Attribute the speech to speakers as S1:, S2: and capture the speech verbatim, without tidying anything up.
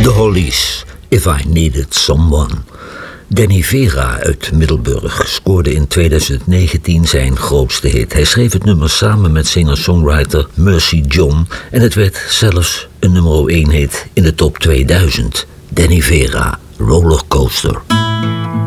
S1: Hollies, If I Needed Someone. Danny Vera uit Middelburg scoorde in twintig negentien zijn grootste hit. Hij schreef het nummer samen met singer-songwriter Mercy John en het werd zelfs een nummer één hit in de top tweeduizend. Danny Vera, Rollercoaster.